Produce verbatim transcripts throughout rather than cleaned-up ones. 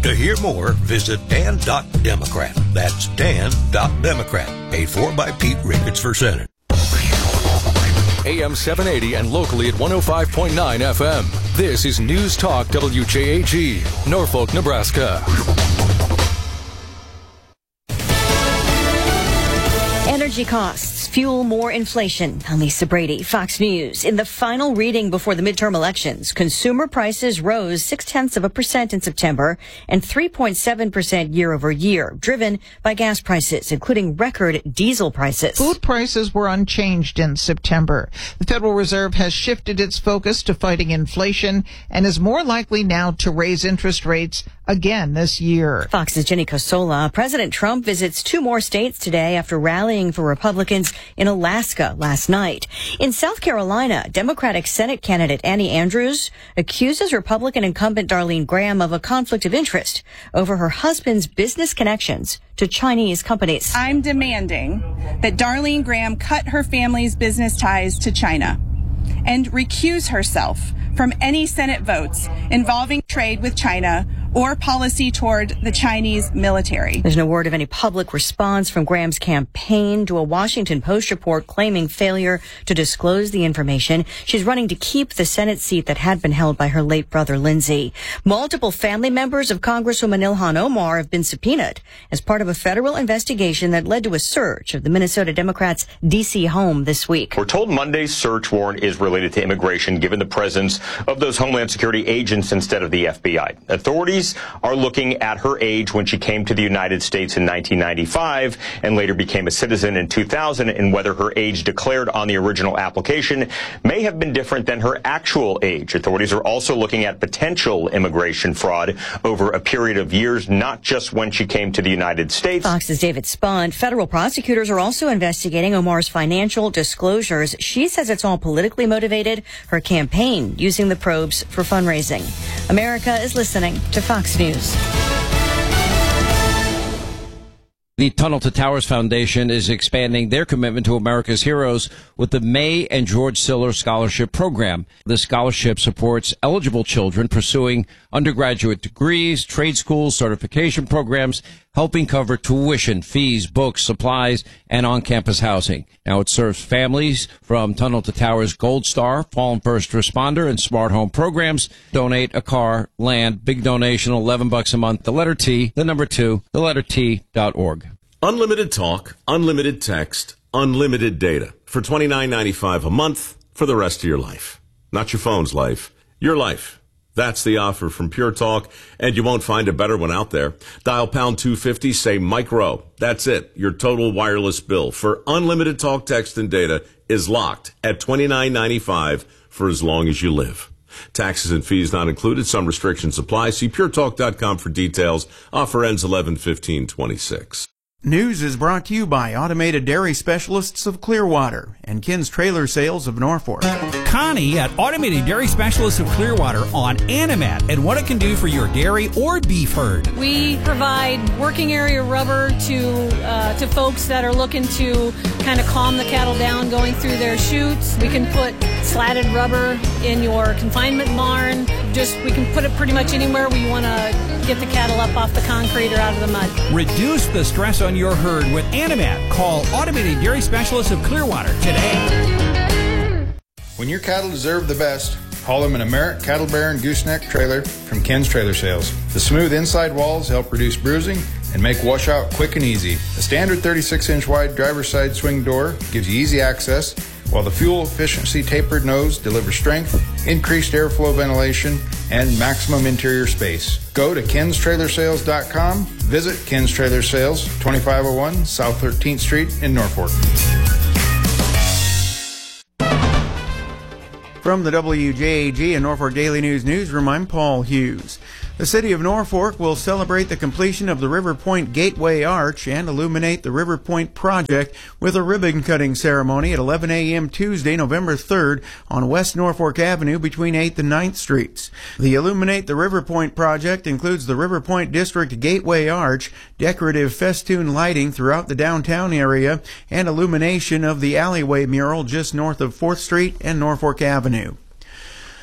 To hear more, visit dan dot democrat. That's dan dot democrat. Paid for by Pete Ricketts for Senate. A M seven eighty and locally at one oh five point nine F M. This is News Talk W J A G, Norfolk, Nebraska. Energy costs fuel more inflation. I'm Lisa Brady, Fox News. In the final reading before the midterm elections, consumer prices rose six-tenths of a percent in September and three point seven percent year over year, driven by gas prices, including record diesel prices. Food prices were unchanged in September. The Federal Reserve has shifted its focus to fighting inflation and is more likely now to raise interest rates again this year. Fox's Jenny Cosola. President Trump visits two more states today after rallying for Republicans in Alaska last night. In South Carolina, Democratic Senate candidate Annie Andrews accuses Republican incumbent Darlene Graham of a conflict of interest over her husband's business connections to Chinese companies. I'm demanding that Darlene Graham cut her family's business ties to China and recuse herself from any Senate votes involving trade with China or policy toward the Chinese military. There's no word of any public response from Graham's campaign to a Washington Post report claiming failure to disclose the information. She's running to keep the Senate seat that had been held by her late brother, Lindsey. Multiple family members of Congresswoman Ilhan Omar have been subpoenaed as part of a federal investigation that led to a search of the Minnesota Democrats' D C home this week. We're told Monday's search warrant is related to immigration, given the presence of those Homeland Security agents instead of the F B I. Authorities are looking at her age when she came to the United States in nineteen ninety-five and later became a citizen in two thousand, and whether her age declared on the original application may have been different than her actual age. Authorities are also looking at potential immigration fraud over a period of years, not just when she came to the United States. Fox's David Spund. Federal prosecutors are also investigating Omar's financial disclosures. She says it's all politically motivated. Her campaign using the probes for fundraising. America is listening to Fox News. The Tunnel to Towers Foundation is expanding their commitment to America's heroes with the May and George Siller Scholarship Program. The scholarship supports eligible children pursuing undergraduate degrees, trade schools, certification programs, helping cover tuition, fees, books, supplies, and on-campus housing. Now it serves families from Tunnel to Towers Gold Star, Fallen First Responder, and Smart Home programs. Donate a car, land, big donation, eleven bucks a month. The letter T, the number two, the letter T dot org. Unlimited talk, unlimited text, unlimited data for twenty-nine ninety-five a month for the rest of your life. Not your phone's life, your life. That's the offer from Pure Talk, and you won't find a better one out there. Dial pound two fifty, say Mike Rowe. That's it. Your total wireless bill for unlimited talk, text, and data is locked at twenty-nine ninety-five for as long as you live. Taxes and fees not included. Some restrictions apply. See pure talk dot com for details. Offer ends eleven fifteen twenty-six. News is brought to you by Automated Dairy Specialists of Clearwater and Ken's Trailer Sales of Norfolk. Connie at Automated Dairy Specialists of Clearwater on Animat and what it can do for your dairy or beef herd. We provide working area rubber to uh, to folks that are looking to kind of calm the cattle down going through their chutes. We can put slatted rubber in your confinement barn. Just we can put it pretty much anywhere where you want to get the cattle up off the concrete or out of the mud. Reduce the stress on your herd with Animat. Call Automated Dairy Specialists of Clearwater today. When your cattle deserve the best, haul them an American Cattle Baron Gooseneck trailer from Ken's Trailer Sales. The smooth inside walls help reduce bruising and make washout quick and easy. The standard thirty-six inch wide driver's side swing door gives you easy access, while the fuel efficiency tapered nose delivers strength, increased airflow ventilation, and maximum interior space. Go to kens trailer sales dot com. Visit Ken's Trailer Sales, twenty-five oh one South thirteenth Street in Norfolk. From the W J A G and Norfolk Daily News Newsroom, I'm Paul Hughes. The city of Norfolk will celebrate the completion of the River Point Gateway Arch and illuminate the River Point project with a ribbon-cutting ceremony at eleven a.m. Tuesday, November third on West Norfolk Avenue between eighth and ninth Streets. The Illuminate the River Point project includes the River Point District Gateway Arch, decorative festoon lighting throughout the downtown area, and illumination of the alleyway mural just north of fourth Street and Norfolk Avenue.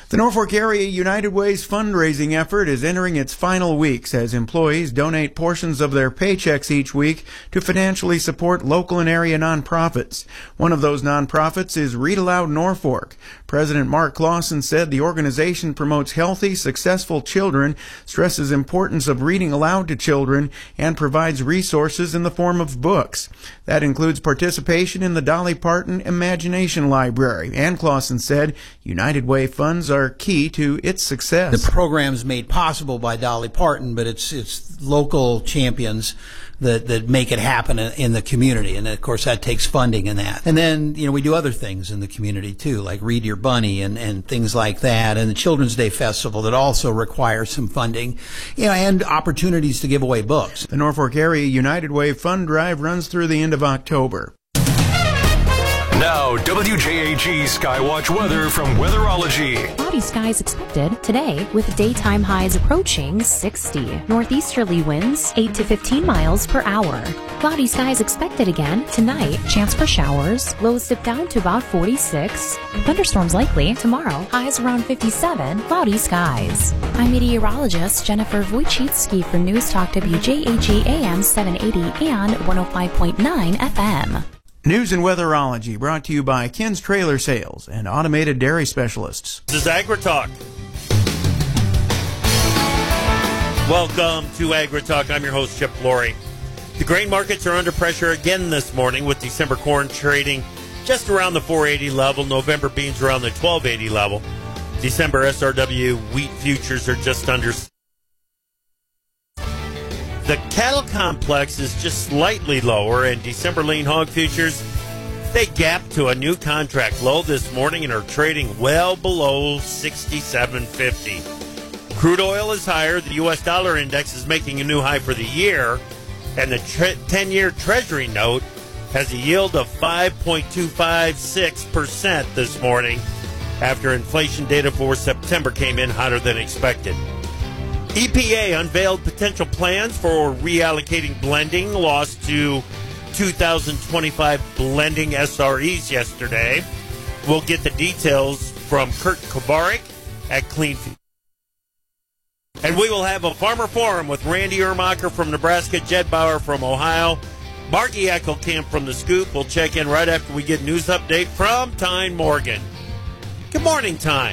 The Norfolk Area United Way's fundraising effort is entering its final weeks as employees donate portions of their paychecks each week to financially support local and area nonprofits. One of those nonprofits is Read Aloud Norfolk. President Mark Clausen said the organization promotes healthy, successful children, stresses importance of reading aloud to children, and provides resources in the form of books. That includes participation in the Dolly Parton Imagination Library. And Clausen said United Way funds are key to its success. The program's made possible by Dolly Parton, but it's it's local champions that that make it happen in the community, and of course that takes funding in that. And then you know we do other things in the community too, like Read Your Bunny and and things like that, and the Children's Day Festival that also requires some funding, you know, and opportunities to give away books. The Norfolk Area United Way Fund Drive runs through the end of October. Now, W J A G Skywatch weather from Weatherology. Cloudy skies expected today with daytime highs approaching sixty. Northeasterly winds eight to fifteen miles per hour. Cloudy skies expected again tonight. Chance for showers. Lows dip down to about forty-six. Thunderstorms likely tomorrow. Highs around fifty-seven. Cloudy skies. I'm meteorologist Jennifer Wojcicki for News Talk W J A G A M seven eighty and one oh five point nine F M. News and Weatherology brought to you by Ken's Trailer Sales and Automated Dairy Specialists. This is AgriTalk. Welcome to AgriTalk. I'm your host, Chip Flory. The grain markets are under pressure again this morning with December corn trading just around the four eighty level, November beans around the twelve eighty level. December S R W wheat futures are just under. The cattle complex is just slightly lower, and December lean hog futures, they gapped to a new contract low this morning and are trading well below sixty-seven fifty. Crude oil is higher. The U S dollar index is making a new high for the year, and the tre- ten-year Treasury note has a yield of five point two five six percent this morning after inflation data for September came in hotter than expected. E P A unveiled potential plans for reallocating blending loss to two thousand twenty-five blending S R Es yesterday. We'll get the details from Kurt Kovarik at Cleanfield. And we will have a farmer forum with Randy Ermacher from Nebraska, Jed Bauer from Ohio, Margie Eckelkamp from The Scoop. We'll check in right after we get news update from Tyne Morgan. Good morning, Tyne.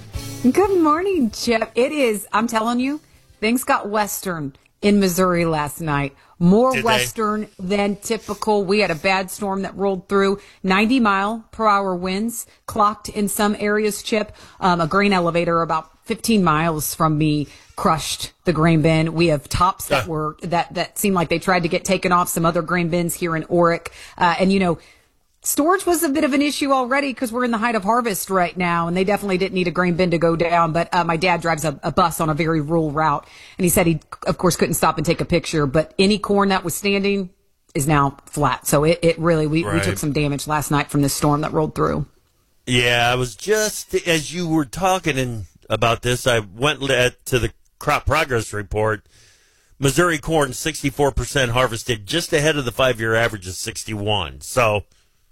Good morning, Chip. It is, I'm telling you, things got Western in Missouri last night. More Did Western they? than typical. We had a bad storm that rolled through. ninety mile per hour winds clocked in some areas, Chip. Um, a grain elevator about fifteen miles from me crushed the grain bin. We have tops that uh. were, that, that seemed like they tried to get taken off some other grain bins here in Orick. Uh, and you know, storage was a bit of an issue already because we're in the height of harvest right now, and they definitely didn't need a grain bin to go down. But uh, my dad drives a, a bus on a very rural route, and he said he, of course, couldn't stop and take a picture. But any corn that was standing is now flat. So it, it really, we, right. we took some damage last night from this storm that rolled through. Yeah, I was just, as you were talking in, about this, I went to the crop progress report. Missouri corn, sixty-four percent harvested, just ahead of the five-year average of sixty-one. So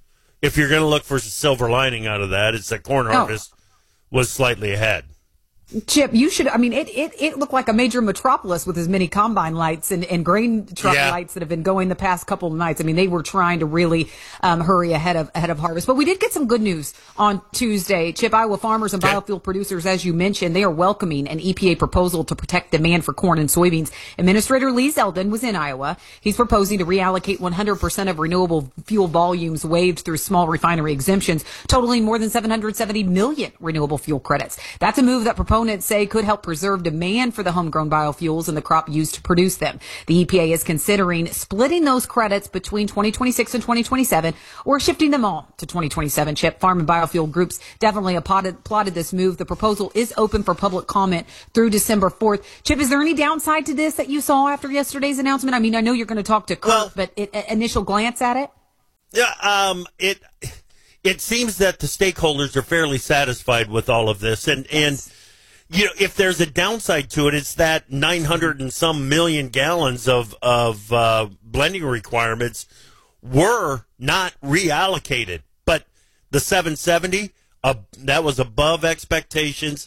if you're going to look for a silver lining out of that, it's that corn harvest oh. was slightly ahead. Chip, you should, I mean, it, it, it looked like a major metropolis with as many combine lights and, and grain truck yeah. lights that have been going the past couple of nights. I mean, they were trying to really um, hurry ahead of ahead of harvest. But we did get some good news on Tuesday. Chip, Iowa farmers and biofuel producers, as you mentioned, they are welcoming an E P A proposal to protect demand for corn and soybeans. Administrator Lee Zeldin was in Iowa. He's proposing to reallocate one hundred percent of renewable fuel volumes waived through small refinery exemptions, totaling more than seven hundred seventy million renewable fuel credits. That's a move that proponents say could help preserve demand for the homegrown biofuels and the crop used to produce them. The E P A is considering splitting those credits between twenty twenty-six and twenty twenty-seven or shifting them all to twenty twenty-seven. Chip, farm and biofuel groups definitely applauded, applauded this move. The proposal is open for public comment through December fourth. Chip, is there any downside to this that you saw after yesterday's announcement? I mean, I know you're going to talk to Kurt, well, but it, initial glance at it? Yeah, um, it it seems that the stakeholders are fairly satisfied with all of this, and yes. and. You know, if there's a downside to it, it's that nine hundred and some million gallons of of uh, blending requirements were not reallocated. But the seven seventy, uh, that was above expectations.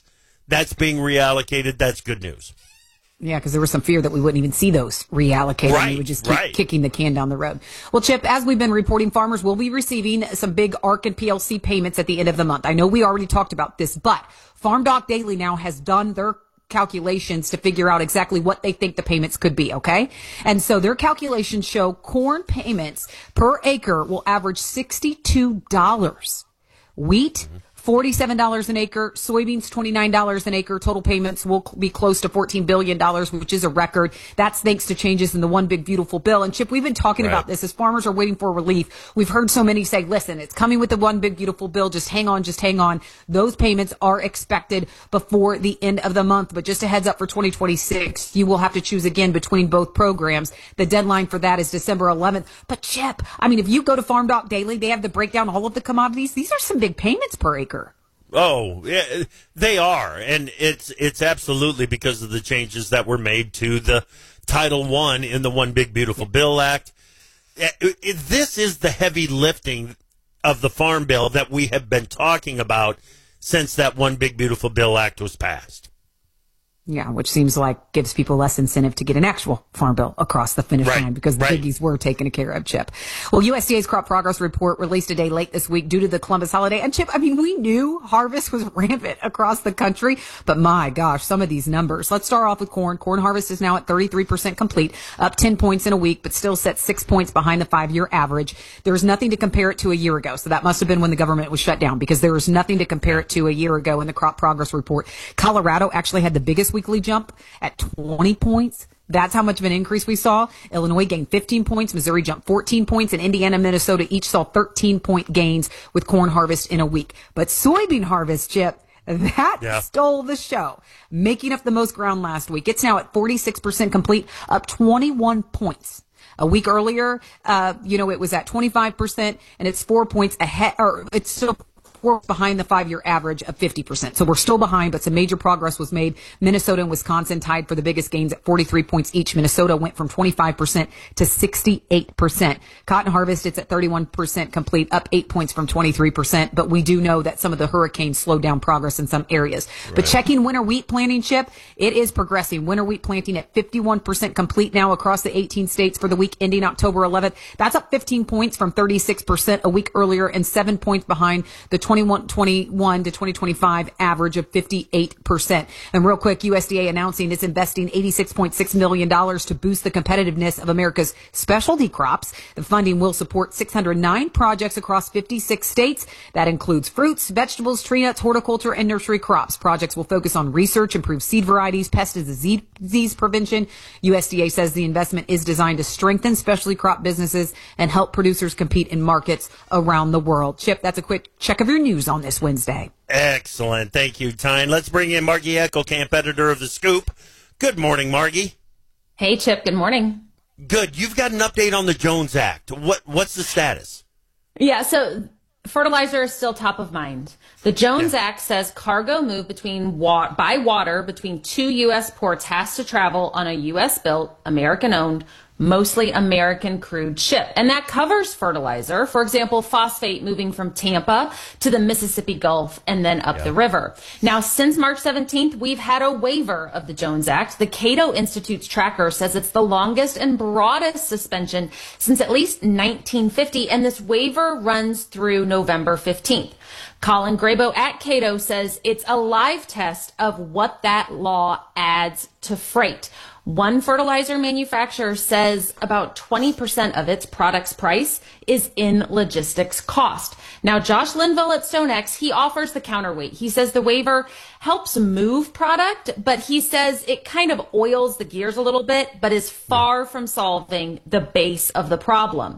that's being reallocated. That's good news. Yeah, because there was some fear that we wouldn't even see those reallocated. Right, we would just keep right. kicking the can down the road. Well, Chip, as we've been reporting, farmers will be receiving some big A R C and P L C payments at the end of the month. I know we already talked about this, but Farm Doc Daily now has done their calculations to figure out exactly what they think the payments could be, okay? And so their calculations show corn payments per acre will average sixty-two dollars. Wheat, forty-seven dollars an acre. Soybeans, twenty-nine dollars an acre. Total payments will be close to fourteen billion dollars, which is a record. That's thanks to changes in the One Big Beautiful Bill. And Chip, we've been talking Right. about this as farmers are waiting for relief. We've heard so many say, listen, it's coming with the One Big Beautiful Bill. Just hang on, just hang on. Those payments are expected before the end of the month. But just a heads up for twenty twenty-six, you will have to choose again between both programs. The deadline for that is December eleventh. But Chip, I mean, if you go to Farm Doc Daily, they have to break down all of the commodities. These are some big payments per acre. Oh, yeah, they are, and it's it's absolutely because of the changes that were made to the Title One in the One Big Beautiful Bill Act. It, it, this is the heavy lifting of the Farm Bill that we have been talking about since that One Big Beautiful Bill Act was passed. Yeah, which seems like gives people less incentive to get an actual farm bill across the finish Right, line because the right. biggies were taken care of, Chip. Well, U S D A's crop progress report released a day late this week due to the Columbus holiday. And Chip, I mean, we knew harvest was rampant across the country, but my gosh, some of these numbers. Let's start off with corn. Corn harvest is now at thirty-three percent complete, up ten points in a week, but still set six points behind the five-year average. There's nothing to compare it to a year ago. So that must have been when the government was shut down because there was nothing to compare it to a year ago in the crop progress report. Colorado actually had the biggest weekly jump at twenty points. That's how much of an increase we saw. Illinois gained fifteen points. Missouri jumped fourteen points. And Indiana and Minnesota each saw thirteen point gains with corn harvest in a week. But soybean harvest, Chip, that Yeah. stole the show, making up the most ground last week. It's now at forty-six percent complete, up twenty-one points. A week earlier, uh, you know, it was at twenty-five percent, and it's four points ahead, or it's still four behind the five-year average of fifty percent. So we're still behind, but some major progress was made. Minnesota and Wisconsin tied for the biggest gains at forty-three points each. Minnesota went from twenty-five percent to sixty-eight percent. Cotton harvest, it's at thirty-one percent complete, up eight points from twenty-three percent. But we do know that some of the hurricanes slowed down progress in some areas. Right. But checking winter wheat planting, Chip, it is progressing. Winter wheat planting at fifty-one percent complete now across the eighteen states for the week ending October eleventh. That's up fifteen points from thirty-six percent a week earlier and seven points behind the twenty-one twenty-one to twenty twenty-five average of fifty-eight percent. And real quick, U S D A announcing it's investing eighty-six point six million dollars to boost the competitiveness of America's specialty crops. The funding will support six hundred nine projects across fifty-six states. That includes fruits, vegetables, tree nuts, horticulture, and nursery crops. Projects will focus on research, improve seed varieties, pest and disease disease prevention. U S D A says the investment is designed to strengthen specialty crop businesses and help producers compete in markets around the world. Chip, that's a quick check of your news on this Wednesday. Excellent. Thank you, Tyne. Let's bring in Margie Eckelkamp, editor of The Scoop. Good morning, Margie. Hey, Chip. Good morning. Good. You've got an update on the Jones Act. What What's the status? Yeah, so fertilizer is still top of mind. The Jones yeah. Act says cargo moved between wa- by water between two U S ports has to travel on a U S-built, American-owned, mostly American crude ship. And that covers fertilizer. For example, phosphate moving from Tampa to the Mississippi Gulf and then up yeah. the river. Now, since March seventeenth, we've had a waiver of the Jones Act. The Cato Institute's tracker says it's the longest and broadest suspension since at least nineteen fifty, and this waiver runs through November fifteenth. Colin Grabo at Cato says it's a live test of what that law adds to freight. One fertilizer manufacturer says about twenty percent of its product's price is in logistics cost. Now, Josh Linville at StoneX, he offers the counterweight. He says the waiver helps move product, but he says it kind of oils the gears a little bit, but is far from solving the base of the problem.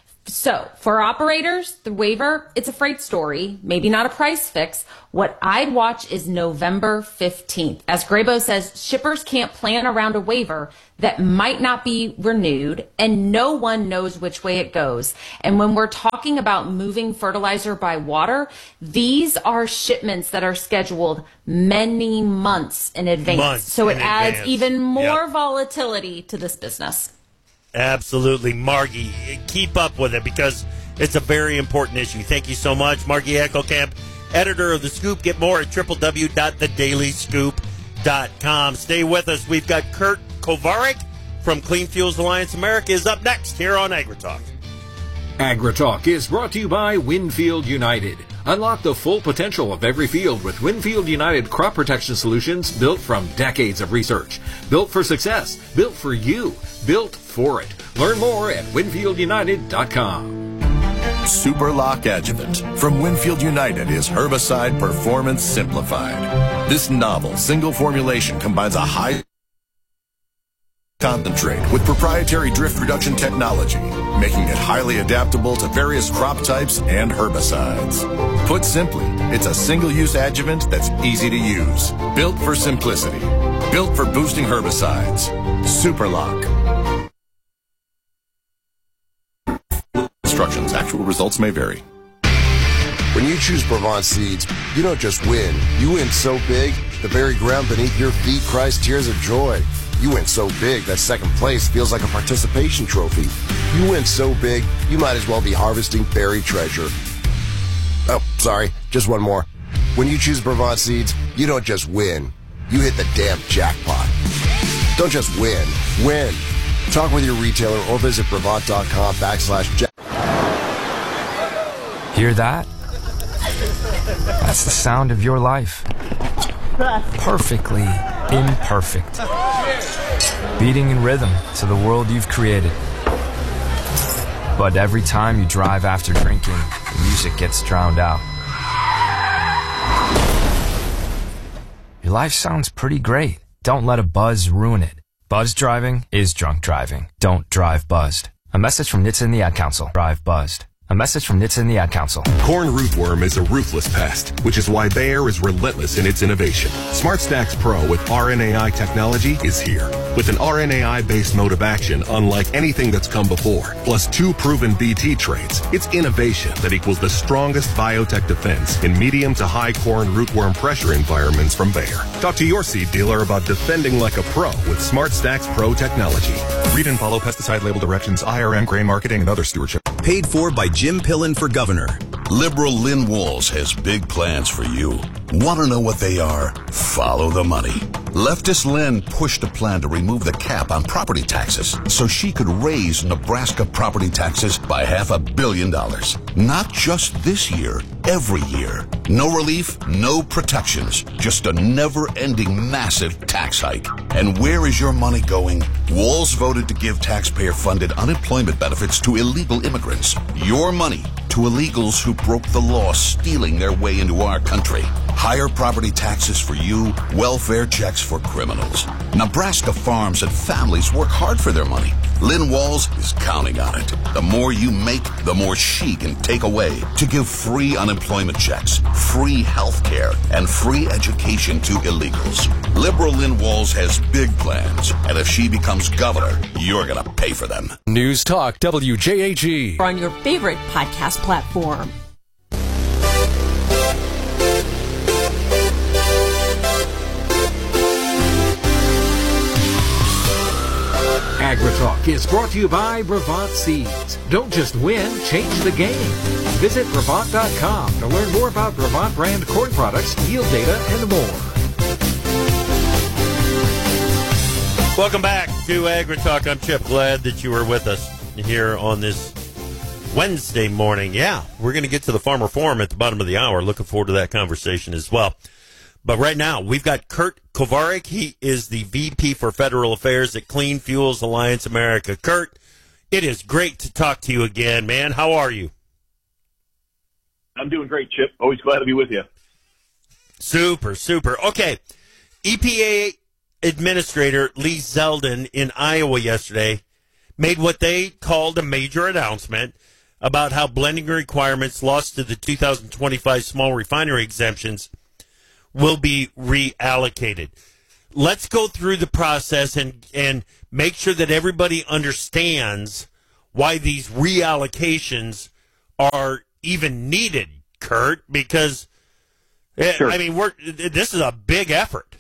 So for operators, the waiver, it's a freight story, maybe not a price fix. What I'd watch is November fifteenth. As Grabo says, shippers can't plan around a waiver that might not be renewed, and no one knows which way it goes. And when we're talking about moving fertilizer by water, these are shipments that are scheduled many months in advance. Months so it in adds advance. even more Yep. volatility to this business. Absolutely. Margie, keep up with it because it's a very important issue. Thank you so much. Margie Eckelkamp, editor of The Scoop. Get more at w w w dot the daily scoop dot com. Stay with us. We've got Kurt Kovarik from Clean Fuels Alliance America is up next here on AgriTalk. AgriTalk is brought to you by Winfield United. Unlock the full potential of every field with Winfield United crop protection solutions built from decades of research. Built for success. Built for you. Built for it. Learn more at winfield united dot com. Superlock Adjuvant from Winfield United is herbicide performance simplified. This novel single formulation combines a high concentrate with proprietary drift reduction technology, making it highly adaptable to various crop types and herbicides. Put simply, it's a single-use adjuvant that's easy to use. Built for simplicity. Built for boosting herbicides. Superlock. Instructions. Actual results may vary. When you choose Brevant seeds, you don't just win. You win so big, the very ground beneath your feet cries tears of joy. You win so big that second place feels like a participation trophy. You win so big, you might as well be harvesting buried treasure. Oh, sorry, just one more. When you choose Brevant seeds, you don't just win. You hit the damn jackpot. Don't just win, win. Talk with your retailer or visit Brevant.com backslash jack. Hear that? That's the sound of your life. Perfectly imperfect. Beating in rhythm to the world you've created. But every time you drive after drinking, the music gets drowned out. Your life sounds pretty great. Don't let a buzz ruin it. Buzzed driving is drunk driving. Don't drive buzzed. A message from N H T S A and the Ad Council. Drive buzzed. A message from N H T S A and the Ad Council. Corn rootworm is a ruthless pest, which is why Bayer is relentless in its innovation. SmartStax Pro with R N A I technology is here. With an R N A I-based mode of action unlike anything that's come before, plus two proven B T traits, it's innovation that equals the strongest biotech defense in medium to high corn rootworm pressure environments from Bayer. Talk to your seed dealer about defending like a pro with SmartStax Pro technology. Read and follow pesticide label directions, I R M, grain marketing, and other stewardship. Paid for by Jim Pillen for governor. Liberal Lynn Walls has big plans for you. Want to know what they are? Follow the money. Leftist Lynn pushed a plan to remove the cap on property taxes so she could raise Nebraska property taxes by half a billion dollars. Not just this year, every year. No relief, no protections, just a never-ending massive tax hike. And where is your money going? Walls voted to give taxpayer-funded unemployment benefits to illegal immigrants. Your money to illegals who broke the law, stealing their way into our country. Higher property taxes for you, welfare checks for criminals. Nebraska farms and families work hard for their money. Lynn Walls is counting on it. The more you make, the more she can take away to give free unemployment checks, free health care, and free education to illegals. Liberal Lynn Walls has big plans, and if she becomes governor, you're going to pay for them. News Talk W J A G. On your favorite podcast platform. AgriTalk is brought to you by Brevant Seeds. Don't just win, change the game. Visit Brevant dot com to learn more about Brevant brand corn products, yield data, and more. Welcome back to AgriTalk. I'm Chip. Glad that you were with us here on this Wednesday morning. Yeah, we're going to get to the Farmer Forum at the bottom of the hour. Looking forward to that conversation as well. But right now, we've got Kurt Kovarik. He is the V P for Federal Affairs at Clean Fuels Alliance America. Kurt, it is great to talk to you again, man. How are you? I'm doing great, Chip. Always glad to be with you. Super, super. Okay, E P A Administrator Lee Zeldin in Iowa yesterday made what they called a major announcement about how blending requirements lost to the two thousand twenty-five small refinery exemptions will be reallocated. Let's go through the process and, and make sure that everybody understands why these reallocations are even needed, Kurt, because, sure. I mean, we're this is a big effort.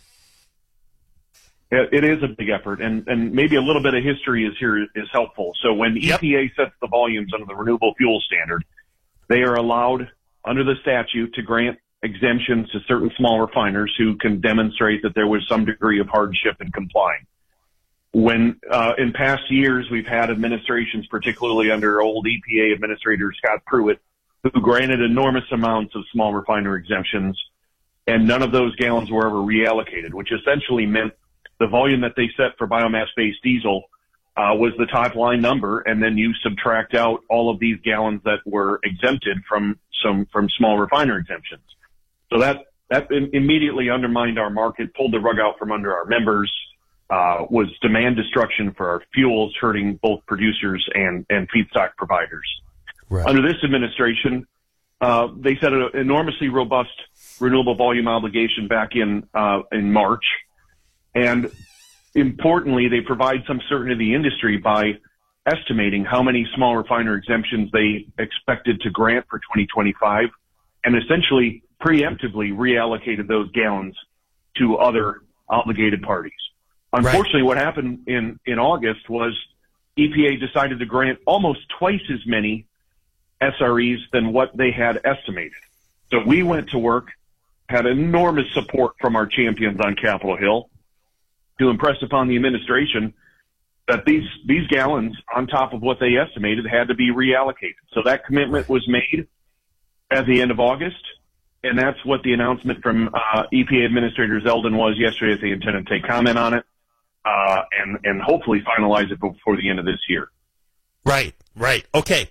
It is a big effort, and, and maybe a little bit of history is here is helpful. So when yep. E P A sets the volumes under the Renewable Fuel Standard, they are allowed under the statute to grant exemptions to certain small refiners who can demonstrate that there was some degree of hardship in complying. When uh, in past years we've had administrations, particularly under old E P A Administrator Scott Pruitt, who granted enormous amounts of small refiner exemptions, and none of those gallons were ever reallocated, which essentially meant the volume that they set for biomass-based diesel uh, was the top line number, and then you subtract out all of these gallons that were exempted from some from small refiner exemptions. So that that immediately undermined our market, pulled the rug out from under our members, uh, was demand destruction for our fuels, hurting both producers and and feedstock providers. Right. Under this administration, uh, they set an enormously robust renewable volume obligation back in uh, in March. And importantly, they provide some certainty to the industry by estimating how many small refiner exemptions they expected to grant for twenty twenty-five, and essentially preemptively reallocated those gallons to other obligated parties. Unfortunately, right. What happened in, in August was E P A decided to grant almost twice as many S R Es than what they had estimated. So we went to work, had enormous support from our champions on Capitol Hill, to impress upon the administration that these these gallons, on top of what they estimated, had to be reallocated. So that commitment was made at the end of August, and that's what the announcement from uh, E P A Administrator Zeldin was yesterday, that they intend to take comment on it uh, and, and hopefully finalize it before the end of this year. Right, right. Okay.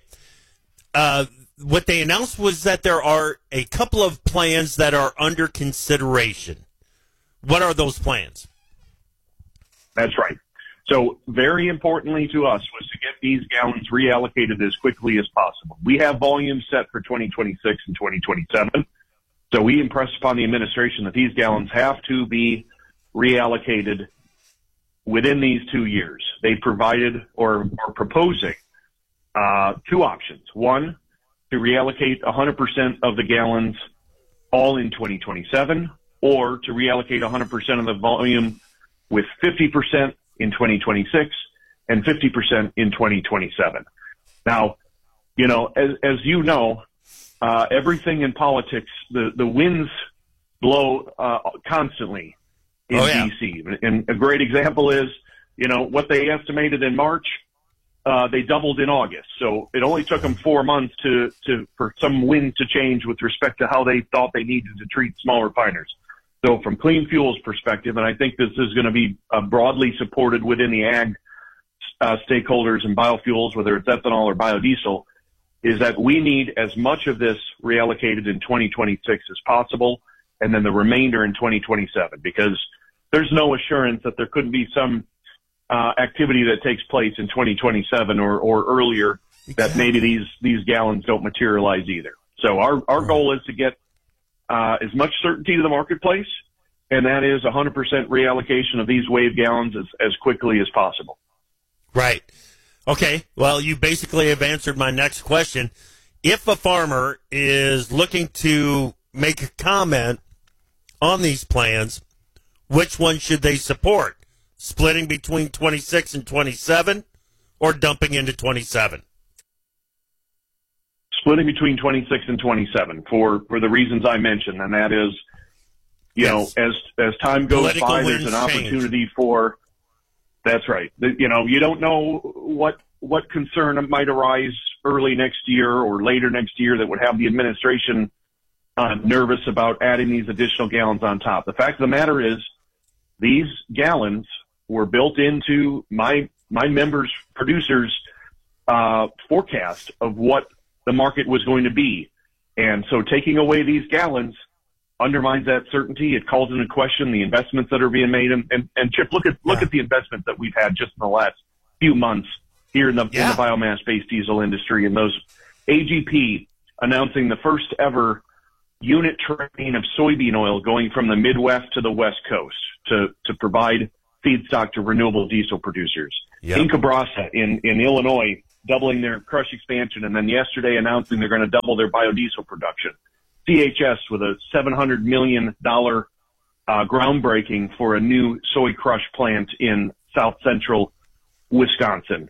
Uh, what they announced was that there are a couple of plans that are under consideration. What are those plans? That's right. So very importantly to us was to get these gallons reallocated as quickly as possible. We have volumes set for twenty twenty-six and twenty twenty-seven. So we impressed upon the administration that these gallons have to be reallocated within these two years. They provided or are proposing uh, two options. One, to reallocate one hundred percent of the gallons all in twenty twenty-seven, or to reallocate one hundred percent of the volume with fifty percent in twenty twenty-six and fifty percent in twenty twenty-seven. Now, you know, as, as you know, uh, everything in politics, the, the winds blow uh, constantly in oh, yeah. D C. And a great example is, you know, what they estimated in March, uh, they doubled in August. So it only took them four months to, to for some wind to change with respect to how they thought they needed to treat small refiners. So from Clean Fuels perspective, and I think this is going to be uh, broadly supported within the ag uh, stakeholders and biofuels, whether it's ethanol or biodiesel, is that we need as much of this reallocated in twenty twenty-six as possible, and then the remainder in twenty twenty-seven, because there's no assurance that there couldn't be some uh, activity that takes place in twenty twenty-seven or, or earlier that maybe these, these gallons don't materialize either. So our, our goal is to get Uh, as much certainty to the marketplace, and that is one hundred percent reallocation of these wave gallons as, as quickly as possible. Right. Okay. Well, you basically have answered my next question. If a farmer is looking to make a comment on these plans, which one should they support? Splitting between twenty-six and twenty-seven, or dumping into twenty-seven? Splitting between twenty-six and twenty-seven for, for the reasons I mentioned, and that is, you yes. know, as as time goes Political by, there's an opportunity change. for. That's right. The, you know, you don't know what what concern might arise early next year or later next year that would have the administration uh, nervous about adding these additional gallons on top. The fact of the matter is, these gallons were built into my my members' producers' uh, forecast of what the market was going to be. And so taking away these gallons undermines that certainty. It calls into question the investments that are being made. And, and, and Chip, look at, look yeah. at the investments that we've had just in the last few months here in the, yeah. in the biomass-based diesel industry, and those A G P announcing the first ever unit train of soybean oil going from the Midwest to the West Coast to, to provide feedstock to renewable diesel producers. Yep. Incabrasa in, in Illinois doubling their crush expansion, and then yesterday announcing they're going to double their biodiesel production. C H S with a seven hundred million dollars uh, groundbreaking for a new soy crush plant in south central Wisconsin.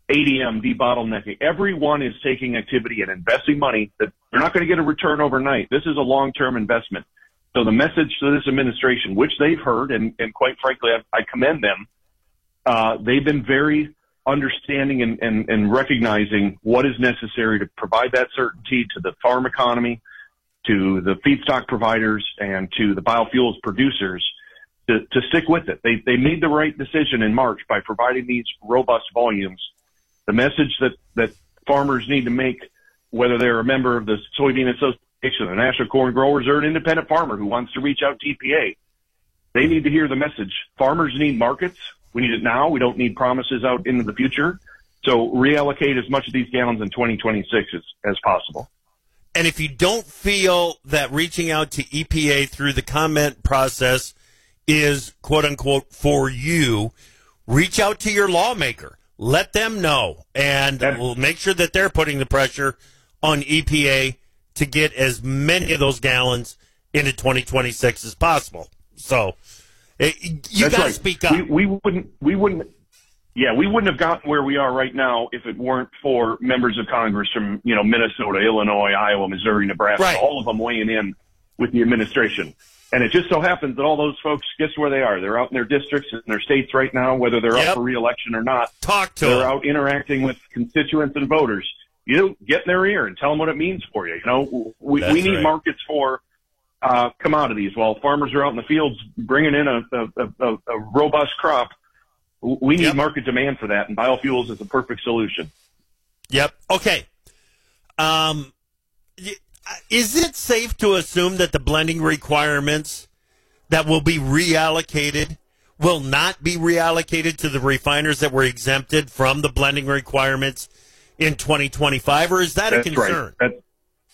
A D M, debottlenecking. Everyone is taking activity and investing money that they're not going to get a return overnight. This is a long-term investment. So the message to this administration, which they've heard, and, and quite frankly, I, I commend them, uh, they've been very understanding and, and, and recognizing what is necessary to provide that certainty to the farm economy, to the feedstock providers, and to the biofuels producers to, to stick with it. They, they made the right decision in March by providing these robust volumes. The message that, that farmers need to make, whether they're a member of the Soybean Association, the National Corn Growers, or an independent farmer who wants to reach out to E P A, they need to hear the message. Farmers need markets. We need it now. We don't need promises out into the future. So reallocate as much of these gallons in twenty twenty-six as, as possible. And if you don't feel that reaching out to E P A through the comment process is, quote unquote, for you, reach out to your lawmaker. Let them know, and we'll make sure that they're putting the pressure on E P A to get as many of those gallons into twenty twenty-six as possible. So you got to right. speak up. We, we wouldn't. We wouldn't. Yeah, we wouldn't have gotten where we are right now if it weren't for members of Congress from, you know, Minnesota, Illinois, Iowa, Missouri, Nebraska, right. all of them weighing in with the administration. And it just so happens that all those folks, guess where they are? They're out in their districts and their states right now, whether they're yep. up for re-election or not. Talk to They're them. out interacting with constituents and voters. You know, get in their ear and tell them what it means for you. You know, we, we need right. markets for uh, commodities. While farmers are out in the fields bringing in a, a, a, a robust crop, we need yep. market demand for that, and biofuels is a perfect solution. Yep. Okay. Um, is it safe to assume that the blending requirements that will be reallocated will not be reallocated to the refiners that were exempted from the blending requirements in twenty twenty-five, or is that That's a concern? Right. That's,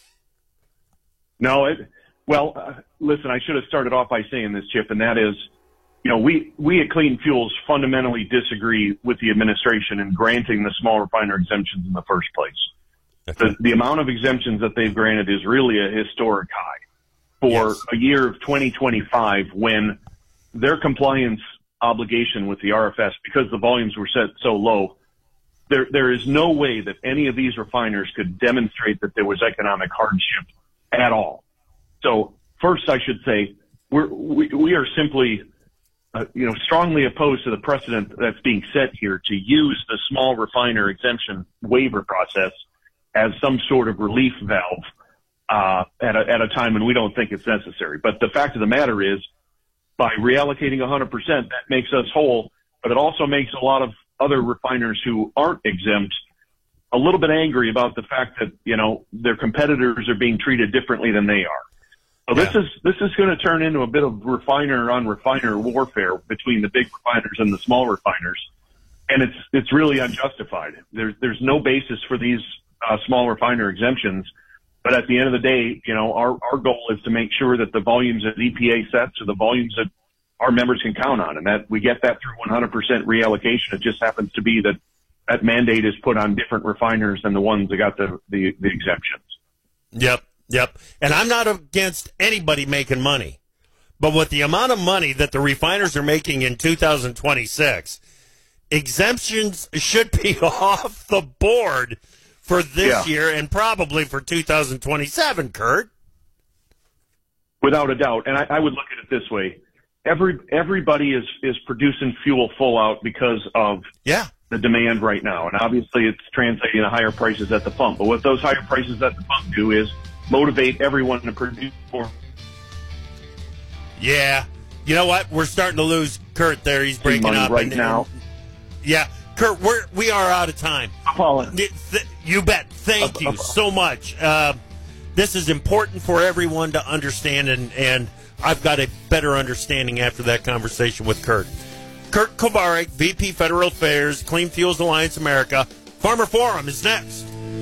no, it, well, uh, listen, I should have started off by saying this, Chip, and that is, you know, we, we at Clean Fuels fundamentally disagree with the administration in granting the small refiner exemptions in the first place. Okay. The, the amount of exemptions that they've granted is really a historic high for yes. a year of twenty twenty-five, when their compliance obligation with the R F S, because the volumes were set so low, there there is no way that any of these refiners could demonstrate that there was economic hardship at all. So first, I should say we're, we we are simply uh, you know strongly opposed to the precedent that's being set here to use the small refiner exemption waiver process as some sort of relief valve uh, at a, at a time when we don't think it's necessary. But the fact of the matter is, by reallocating one hundred percent, that makes us whole, but it also makes a lot of other refiners who aren't exempt a little bit angry about the fact that, you know, their competitors are being treated differently than they are. So yeah. this is this is going to turn into a bit of refiner on refiner warfare between the big refiners and the small refiners, and it's it's really unjustified. There's there's no basis for these uh, small refiner exemptions. But at the end of the day, you know, our, our goal is to make sure that the volumes that E P A sets are the volumes that our members can count on, and that we get that through one hundred percent reallocation. It just happens to be that that mandate is put on different refiners than the ones that got the, the, the exemptions. Yep, yep. And I'm not against anybody making money, but with the amount of money that the refiners are making in two thousand twenty-six, exemptions should be off the board for this yeah. year and probably for two thousand twenty-seven, Kurt. Without a doubt. And I, I would look at it this way. Every everybody is, is producing fuel full out because of yeah. the demand right now. And obviously it's translating to higher prices at the pump. But what those higher prices at the pump do is motivate everyone to produce more. Yeah. You know what? We're starting to lose Kurt there. He's breaking up right and, now. And, yeah. Kurt, we're, we are out of time. Colin. You bet. Thank you so much. Uh, this is important for everyone to understand, and, and I've got a better understanding after that conversation with Kurt. Kurt Kovarik, V P Federal Affairs, Clean Fuels Alliance America. Farmer Forum is next.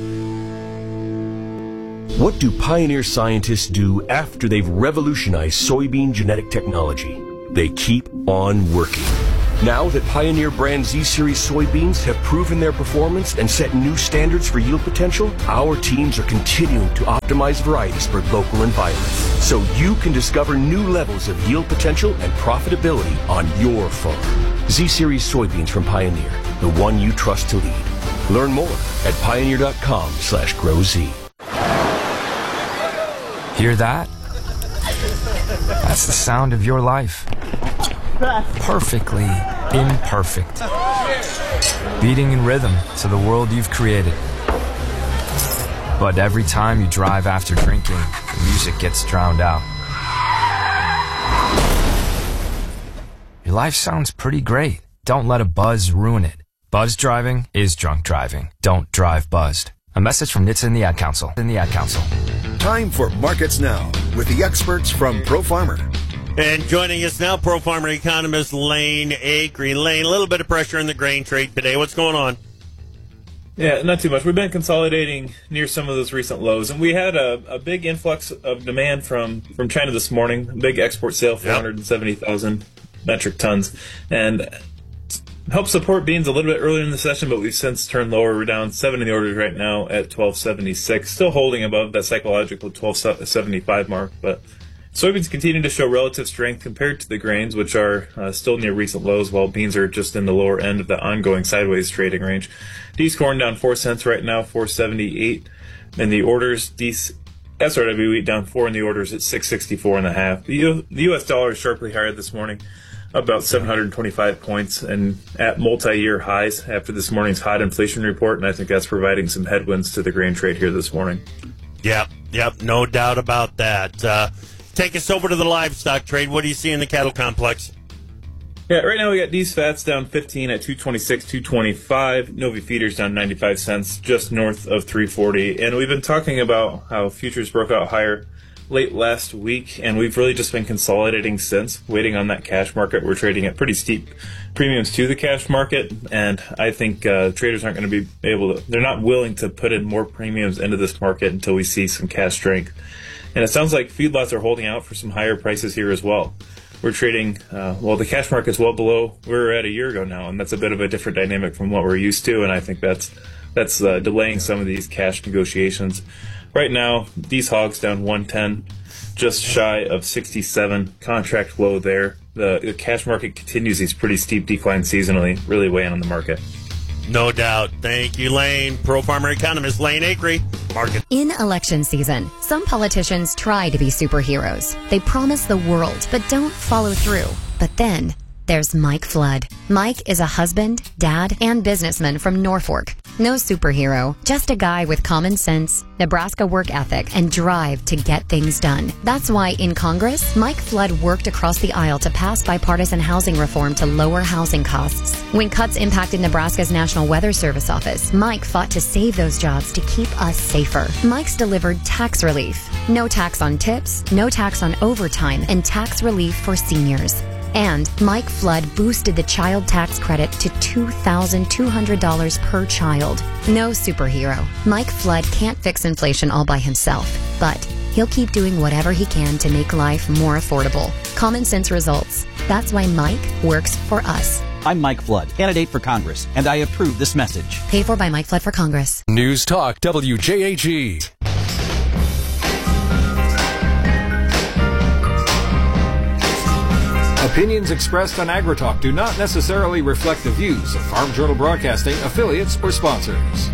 What do pioneer scientists do after they've revolutionized soybean genetic technology? They keep on working. Now that Pioneer brand Z-Series soybeans have proven their performance and set new standards for yield potential, our teams are continuing to optimize varieties for local environments, so you can discover new levels of yield potential and profitability on your farm. Z-Series soybeans from Pioneer, the one you trust to lead. Learn more at pioneer.com slash growz. Hear that? That's the sound of your life. Perfectly imperfect. Beating in rhythm to the world you've created. But every time you drive after drinking, the music gets drowned out. Your life sounds pretty great. Don't let a buzz ruin it. Buzz driving is drunk driving. Don't drive buzzed. A message from N H T S A and the Ad Council. In the Ad Council. Time for Markets Now with the experts from Pro Farmer. And joining us now, Pro Farmer economist Lane Acree. Lane, a little bit of pressure in the grain trade today. What's going on? Yeah, not too much. We've been consolidating near some of those recent lows, and we had a, a big influx of demand from, from China this morning. A big export sale, four hundred seventy thousand metric tons, and helped support beans a little bit earlier in the session, but we've since turned lower. We're down seven in the orders right now at twelve seventy-six, still holding above that psychological twelve seventy-five mark, but soybeans continue to show relative strength compared to the grains, which are uh, still near recent lows, while beans are just in the lower end of the ongoing sideways trading range. D's corn down four cents right now, four seventy-eight in the orders. D's S R W wheat down four in the orders at six sixty-four and a half. The, U- the U S dollar is sharply higher this morning, about seven hundred twenty-five points, and at multi-year highs after this morning's hot inflation report, and I think that's providing some headwinds to the grain trade here this morning. Yep, yep, no doubt about that. Uh, take us over to the livestock trade. What do you see in the cattle complex? Yeah, right now we got D's fats down fifteen at two twenty-six, two twenty-five. Novi feeders down ninety-five cents, just north of three forty. And we've been talking about how futures broke out higher late last week, and we've really just been consolidating since, waiting on that cash market. We're trading at pretty steep premiums to the cash market, and I think uh, traders aren't going to be able to, they're not willing to put in more premiums into this market until we see some cash strength. And it sounds like feedlots are holding out for some higher prices here as well. We're trading, uh, well, the cash market's well below where we were at a year ago now, and that's a bit of a different dynamic from what we're used to, and I think that's that's uh, delaying some of these cash negotiations. Right now, these hogs down one ten, just shy of sixty-seven, contract low there. The, the cash market continues these pretty steep declines seasonally, really weighing on the market. No doubt. Thank you, Lane. Pro Farmer economist Lane Acree. Market. In election season, some politicians try to be superheroes. They promise the world, but don't follow through. But then there's Mike Flood. Mike is a husband, dad, and businessman from Norfolk. No superhero, just a guy with common sense, Nebraska work ethic, and drive to get things done. That's why in Congress, Mike Flood worked across the aisle to pass bipartisan housing reform to lower housing costs. When cuts impacted Nebraska's National Weather Service office, Mike fought to save those jobs to keep us safer. Mike's delivered tax relief. No tax on tips, no tax on overtime, and tax relief for seniors. And Mike Flood boosted the child tax credit to two thousand two hundred dollars per child. No superhero. Mike Flood can't fix inflation all by himself, but he'll keep doing whatever he can to make life more affordable. Common sense results. That's why Mike works for us. I'm Mike Flood, candidate for Congress, and I approve this message. Paid for by Mike Flood for Congress. News Talk W J H E. Opinions expressed on AgriTalk do not necessarily reflect the views of Farm Journal Broadcasting, affiliates, or sponsors.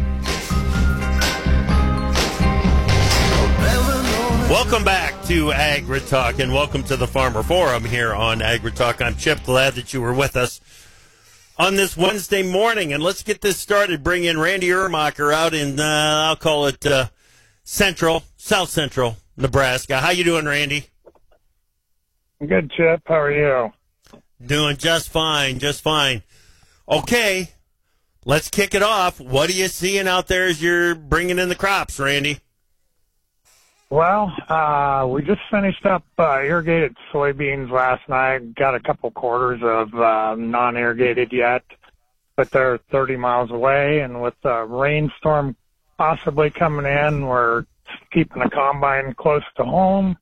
Welcome back to AgriTalk, and welcome to the Farmer Forum here on AgriTalk. I'm Chip, glad that you were with us on this Wednesday morning, and let's get this started. Bring in Randy Ermacher out in, uh, I'll call it uh, central, south central Nebraska. How you doing, Randy? Good, Chip. How are you? Doing just fine, just fine. Okay, let's kick it off. What are you seeing out there as you're bringing in the crops, Randy? Well, uh, we just finished up uh, irrigated soybeans last night. Got a couple quarters of uh, non-irrigated yet, but they're thirty miles away. And with the rainstorm possibly coming in, we're keeping the combine close to home.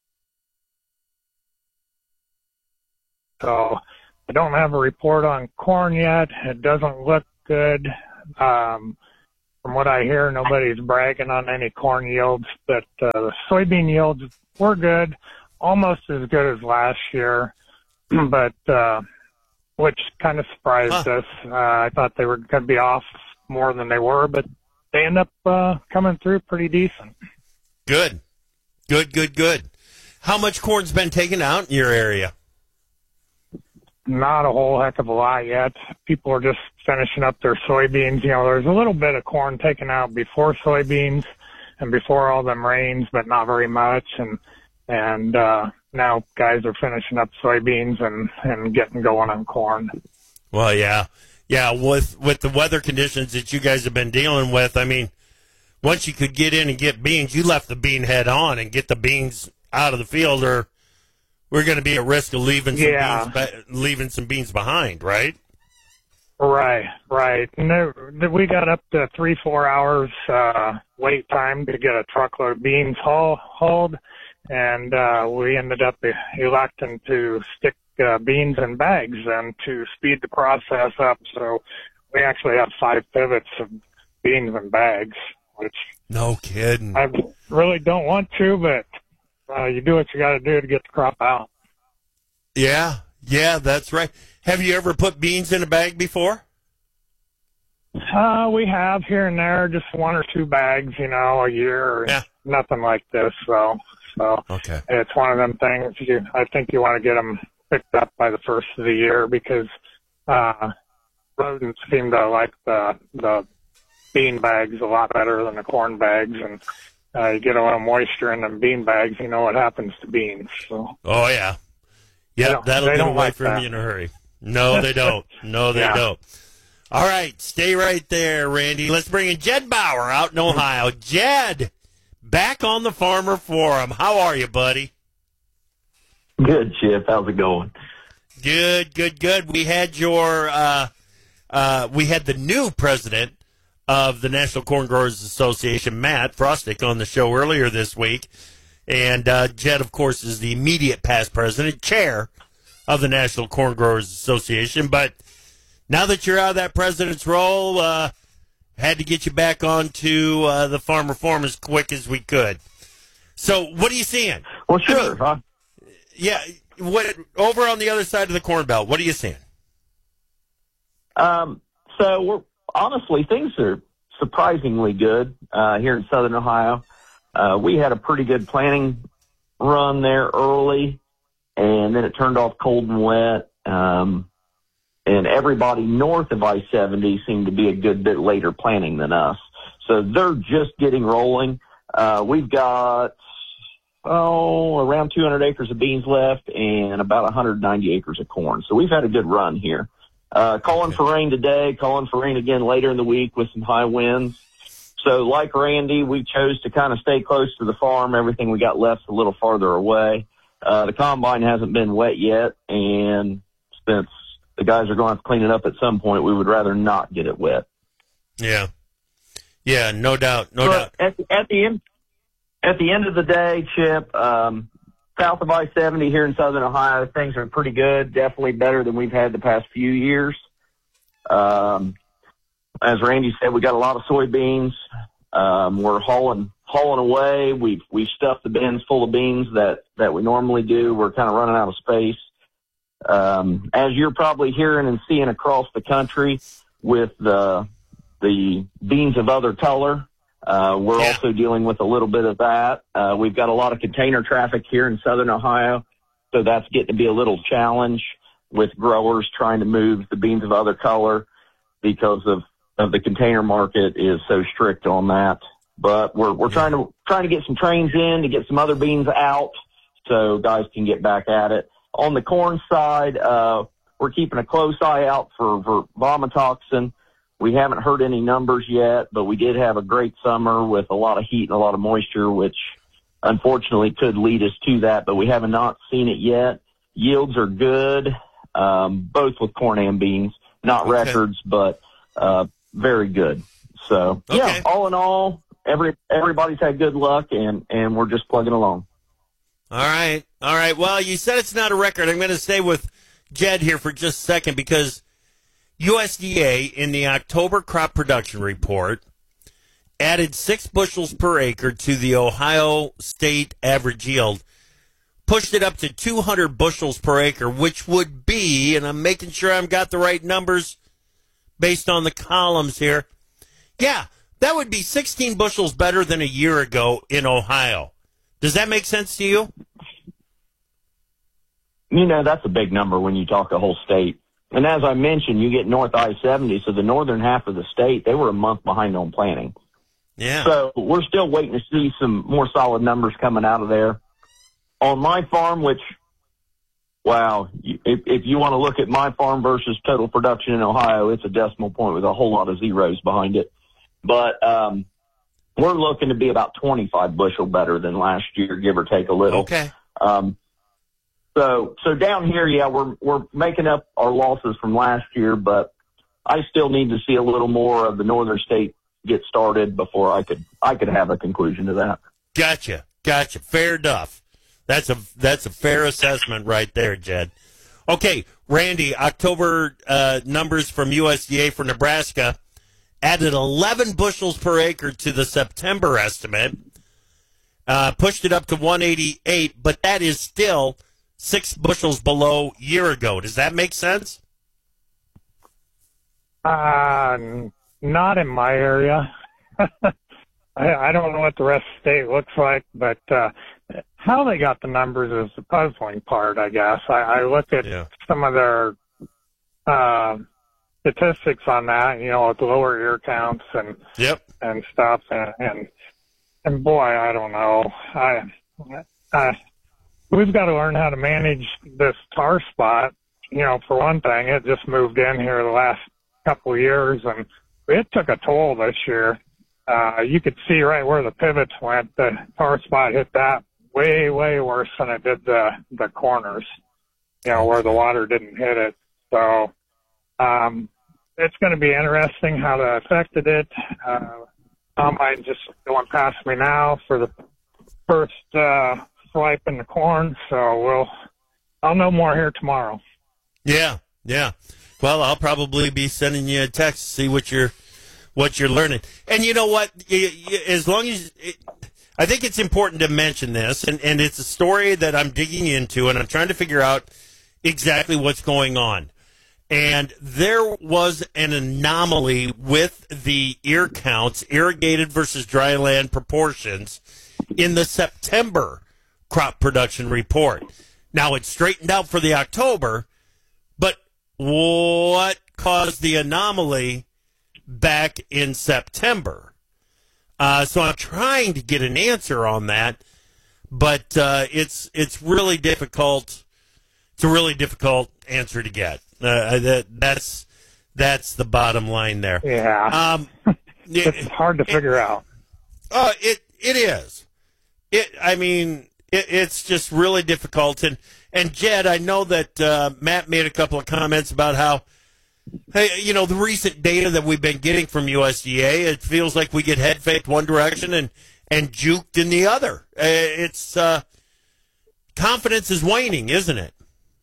So I don't have a report on corn yet. It doesn't look good. Um, from what I hear, nobody's bragging on any corn yields, but uh, the soybean yields were good, almost as good as last year, but uh, which kind of surprised huh. us. Uh, I thought they were going to be off more than they were, but they end up uh, coming through pretty decent. Good. Good, good, good. How much corn's been taken out in your area? Not a whole heck of a lot yet. People are just finishing up their soybeans. You know, there's a little bit of corn taken out before soybeans and before all them rains, but not very much. And and uh, now guys are finishing up soybeans and, and getting going on corn. Well, yeah. Yeah, with, with the weather conditions that you guys have been dealing with, I mean, once you could get in and get beans, you left the bean head on and get the beans out of the field, or we're going to be at risk of leaving some, yeah. beans, leaving some beans behind, right? Right, right. And there, we got up to three, four hours uh, wait time to get a truckload of beans haul, hauled, and uh, we ended up electing to stick uh, beans in bags and to speed the process up. So we actually have five pivots of beans in bags, which no kidding. I really don't want to, but uh, you do what you got to do to get the crop out. Yeah, yeah, that's right. Have you ever put beans in a bag before? Uh, we have here and there, just one or two bags, you know, a year. Yeah. Nothing like this, so so okay. It's one of them things. You, I think you want to get them picked up by the first of the year because uh, rodents seem to like the the bean bags a lot better than the corn bags, and uh, you get a little moisture in them bean bags, you know what happens to beans. So. Oh yeah, yeah, that'll get away like from that. you in a hurry. No, they don't. No, they Yeah. don't. All right, stay right there, Randy. Let's bring in Jed Bauer out in Ohio. Jed, back on the Farmer Forum. How are you, buddy? Good, Chip. How's it going? Good, good, good. We had your, uh, uh, we had the new president of the National Corn Growers Association, Matt Frostick, on the show earlier this week. And uh, Jed, of course, is the immediate past president, chair of the National Corn Growers Association. But now that you're out of that president's role, uh, had to get you back onto uh, the Farmer Forum as quick as we could. So what are you seeing? Well, sure. I mean, huh? Yeah, what over on the other side of the Corn Belt, what are you seeing? Um, so we're honestly, things are surprisingly good uh, here in Southern Ohio. Uh, we had a pretty good planting run there early, and then it turned off cold and wet. Um, and everybody north of I seventy seemed to be a good bit later planting than us. So they're just getting rolling. Uh, we've got, oh, around two hundred acres of beans left and about one hundred ninety acres of corn. So we've had a good run here. Uh, calling for rain today, calling for rain again later in the week with some high winds. So like Randy, we chose to kind of stay close to the farm. Everything we got left's a little farther away. Uh, the combine hasn't been wet yet, and since the guys are going to have to clean it up at some point, we would rather not get it wet. Yeah. Yeah, no doubt, no but doubt. At, at the end, at the end of the day, Chip, um, south of I seventy here in Southern Ohio, things are pretty good. Definitely better than we've had the past few years. Um, as Randy said, we got a lot of soybeans. Um, we're hauling hauling away. We've we've stuffed the bins full of beans that that we normally do. We're kind of running out of space. Um, as you're probably hearing and seeing across the country with the the beans of other color. Uh, we're yeah. also dealing with a little bit of that. Uh, we've got a lot of container traffic here in Southern Ohio, so that's getting to be a little challenge with growers trying to move the beans of other color because of, of the container market is so strict on that. But we're we're yeah. trying to trying to get some trains in to get some other beans out so guys can get back at it. On the corn side, uh, we're keeping a close eye out for, for vomitoxin. We haven't heard any numbers yet, but we did have a great summer with a lot of heat and a lot of moisture, which unfortunately could lead us to that, but we have not seen it yet. Yields are good, um, both with corn and beans. Not okay. records, but uh, very good. So, okay. yeah, all in all, every everybody's had good luck, and, and we're just plugging along. All right. All right. Well, you said it's not a record. I'm going to stay with Jed here for just a second because U S D A in the October crop production report added six bushels per acre to the Ohio state average yield, pushed it up to two hundred bushels per acre, which would be, and I'm making sure I've got the right numbers based on the columns here, Yeah, that would be sixteen bushels better than a year ago in Ohio. Does that make sense to you? You know, that's a big number when you talk a whole state. And as I mentioned, you get north I seventy, so the northern half of the state, they were a month behind on planting. Yeah. So we're still waiting to see some more solid numbers coming out of there. On my farm, which, wow, if, if you want to look at my farm versus total production in Ohio, it's a decimal point with a whole lot of zeros behind it. But um, we're looking to be about twenty-five bushel better than last year, give or take a little. Okay. Um, so so down here, yeah, we're we're making up our losses from last year, but I still need to see a little more of the northern state get started before I could I could have a conclusion to that. Gotcha, gotcha. Fair enough. That's a that's a fair assessment right there, Jed. Okay, Randy, October uh, numbers from U S D A for Nebraska added eleven bushels per acre to the September estimate, uh, pushed it up to one eighty-eight, but that is still six bushels below year ago. Does that make sense? Uh, not in my area. I, I don't know what the rest of the state looks like, but uh, how they got the numbers is the puzzling part, I guess. I, I look at yeah. some of their uh, statistics on that, you know, with lower ear counts and yep. and stuff, and, and and boy, I don't know. I, I we've got to learn how to manage this tar spot. You know, for one thing, it just moved in here the last couple of years, and it took a toll this year. Uh, you could see right where the pivots went. The tar spot hit that way, way worse than it did the, the corners, you know, where the water didn't hit it. So, um, it's going to be interesting how that affected it. Uh, Combine just going past me now for the first, uh, swipe in the corn. So we'll, I'll know more here tomorrow. Yeah. Yeah. Well, I'll probably be sending you a text to see what you're, what you're learning. And you know what? As long as it, I think it's important to mention this, and, and it's a story that I'm digging into, and I'm trying to figure out exactly what's going on. And there was an anomaly with the ear counts, irrigated versus dry land proportions, in the September crop production report. Now, it's straightened out for the October, but what caused the anomaly back in September? Uh, so I'm trying to get an answer on that, but uh, it's it's really difficult. It's a really difficult answer to get. Uh, that that's that's the bottom line there. Yeah, um, it's hard to figure it, out. Uh, it it is. It. I mean, it, it's just really difficult. And and Jed, I know that uh, Matt made a couple of comments about how, hey, you know, the recent data that we've been getting from U S D A, it feels like we get head faked one direction and, and juked in the other. Uh, it's uh, confidence is waning, isn't it?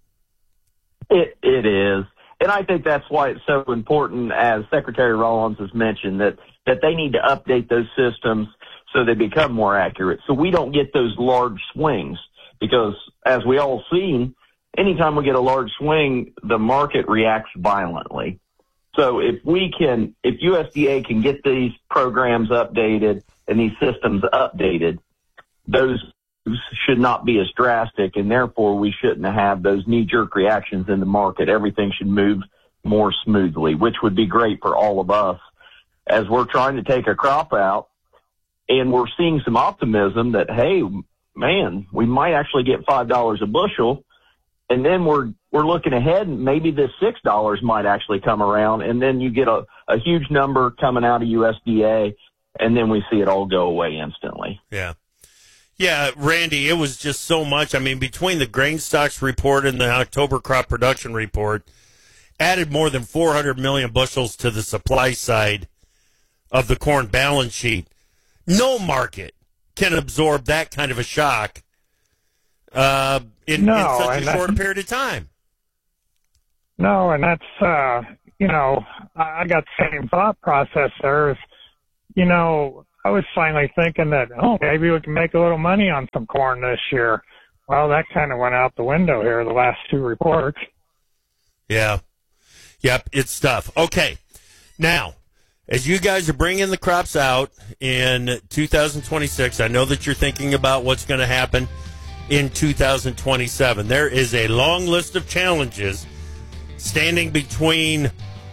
It it is, and I think that's why it's so important, as Secretary Rollins has mentioned, that that they need to update those systems so they become more accurate, so we don't get those large swings. Because as we all seen, anytime we get a large swing, the market reacts violently. So if we can, if U S D A can get these programs updated and these systems updated, those should not be as drastic, and therefore we shouldn't have those knee-jerk reactions in the market. Everything should move more smoothly, which would be great for all of us as we're trying to take a crop out, and we're seeing some optimism that, hey, man, we might actually get five dollars a bushel. And then we're we're looking ahead, and maybe this six dollars might actually come around, and then you get a, a huge number coming out of U S D A, and then we see it all go away instantly. Yeah. Yeah, Randy, it was just so much. I mean, between the grain stocks report and the October crop production report, added more than four hundred million bushels to the supply side of the corn balance sheet. No market can absorb that kind of a shock uh, in, no, in such a short that, period of time. No, and that's, uh, you know, I got the same thought process there. Is, you know, I was finally thinking that, oh, maybe we can make a little money on some corn this year. Well, that kind of went out the window here, the last two reports. Yeah. Yep, it's tough. Okay. Now, as you guys are bringing the crops out in two thousand twenty-six, I know that you're thinking about what's going to happen in two thousand twenty-seven. There is a long list of challenges standing between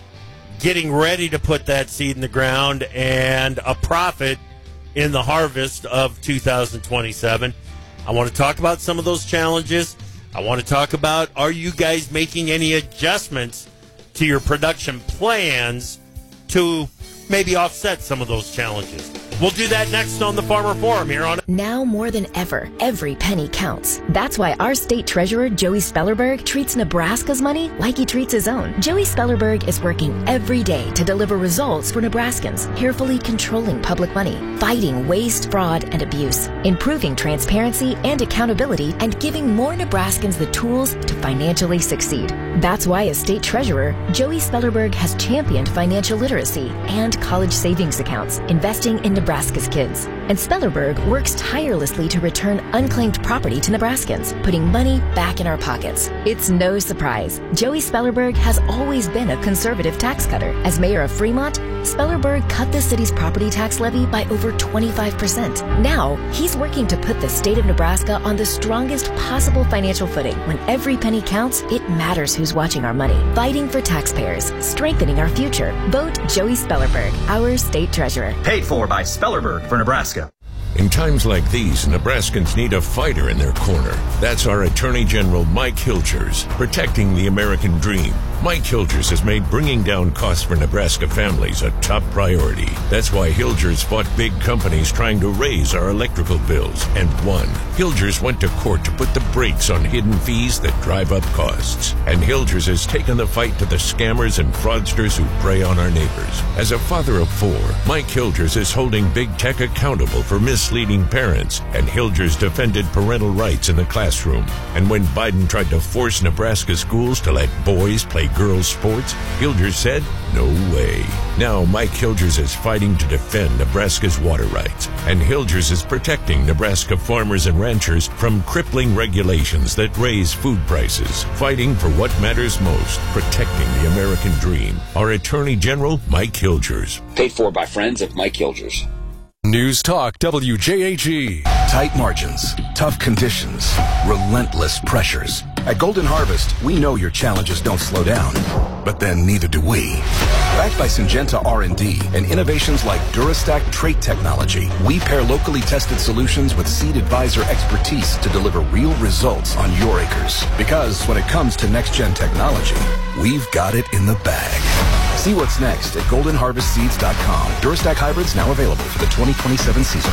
getting ready to put that seed in the ground and a profit in the harvest of two thousand twenty-seven. I want to talk about some of those challenges. I want to talk about, are you guys making any adjustments to your production plans to maybe offset some of those challenges? We'll do that next on the Farmer Forum here on... Now more than ever, every penny counts. That's why our state treasurer, Joey Spellerberg, treats Nebraska's money like he treats his own. Joey Spellerberg is working every day to deliver results for Nebraskans, carefully controlling public money, fighting waste, fraud, and abuse, improving transparency and accountability, and giving more Nebraskans the tools to financially succeed. That's why as state treasurer, Joey Spellerberg has championed financial literacy and college savings accounts, investing in Nebraska Nebraska's kids. And Spellerberg works tirelessly to return unclaimed property to Nebraskans, putting money back in our pockets. It's no surprise. Joey Spellerberg has always been a conservative tax cutter. As mayor of Fremont, Spellerberg cut the city's property tax levy by over twenty-five percent. Now, he's working to put the state of Nebraska on the strongest possible financial footing. When every penny counts, it matters who's watching our money. Fighting for taxpayers, strengthening our future. Vote Joey Spellerberg, our state treasurer. Paid for by Spellerberg for Nebraska. In times like these, Nebraskans need a fighter in their corner. That's our Attorney General Mike Hilgers, protecting the American dream. Mike Hilgers has made bringing down costs for Nebraska families a top priority. That's why Hilgers fought big companies trying to raise our electrical bills and won. Hilgers went to court to put the brakes on hidden fees that drive up costs. And Hilgers has taken the fight to the scammers and fraudsters who prey on our neighbors. As a father of four, Mike Hilgers is holding big tech accountable for misleading parents, and Hilgers defended parental rights in the classroom. And when Biden tried to force Nebraska schools to let boys play girls' sports, Hilgers said, no way. Now Mike Hilgers is fighting to defend Nebraska's water rights, and Hilgers is protecting Nebraska farmers and ranchers from crippling regulations that raise food prices, fighting for what matters most, protecting the American dream. Our Attorney General, Mike Hilgers. Paid for by friends of Mike Hilgers. News Talk W J A G. Tight margins, tough conditions, relentless pressures. At Golden Harvest, we know your challenges don't slow down, but then neither do we. Backed by Syngenta R and D and innovations like DuraStack trait technology, we pair locally tested solutions with Seed Advisor expertise to deliver real results on your acres. Because when it comes to next-gen technology, we've got it in the bag. See what's next at golden harvest seeds dot com. DuraStack hybrids now available for the twenty twenty-seven season.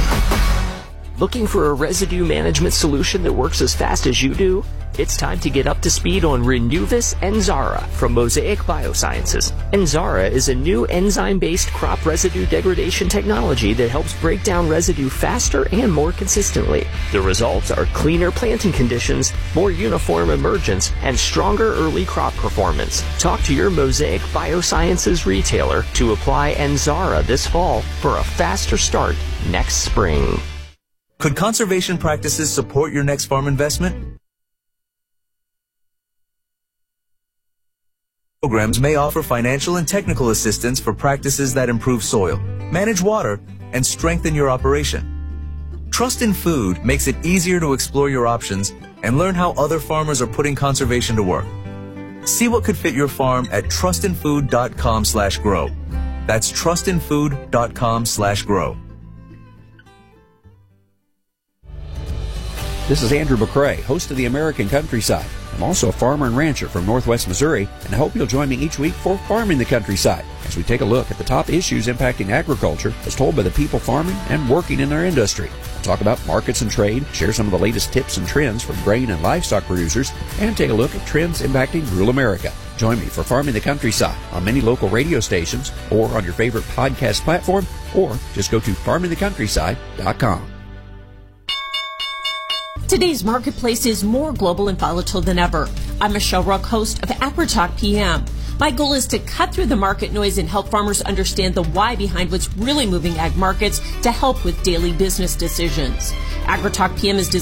Looking for a residue management solution that works as fast as you do? It's time to get up to speed on Renuvus Enzara from Mosaic Biosciences. Enzara is a new enzyme-based crop residue degradation technology that helps break down residue faster and more consistently. The results are cleaner planting conditions, more uniform emergence, and stronger early crop performance. Talk to your Mosaic Biosciences retailer to apply Enzara this fall for a faster start next spring. Could conservation practices support your next farm investment? Programs may offer financial and technical assistance for practices that improve soil, manage water, and strengthen your operation. Trust in Food makes it easier to explore your options and learn how other farmers are putting conservation to work. See what could fit your farm at trustinfood dot com slash grow. That's trustinfood dot com slash grow. This is Andrew McCrae, host of The American Countryside. I'm also a farmer and rancher from Northwest Missouri, and I hope you'll join me each week for Farming the Countryside as we take a look at the top issues impacting agriculture as told by the people farming and working in their industry. We'll talk about markets and trade, share some of the latest tips and trends from grain and livestock producers, and take a look at trends impacting rural America. Join me for Farming the Countryside on many local radio stations or on your favorite podcast platform, or just go to farming the countryside dot com. Today's marketplace is more global and volatile than ever. I'm Michelle Ruck, host of AgriTalk P M. My goal is to cut through the market noise and help farmers understand the why behind what's really moving ag markets to help with daily business decisions. AgriTalk P M is designed